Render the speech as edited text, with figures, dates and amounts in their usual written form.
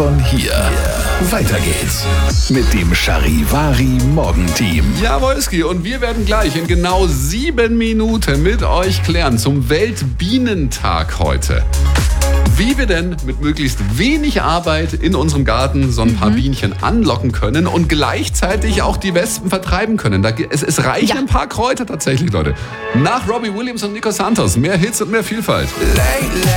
von hier. Weiter geht's mit dem Charivari Morgenteam. Jawohlski, und wir werden gleich in genau 7 Minuten mit euch klären zum Weltbienentag heute, wie wir denn mit möglichst wenig Arbeit in unserem Garten so ein paar Bienchen anlocken können und gleichzeitig auch die Wespen vertreiben können. Es reichen ein paar Kräuter tatsächlich, Leute. Nach Robbie Williams und Nico Santos. Mehr Hits und mehr Vielfalt.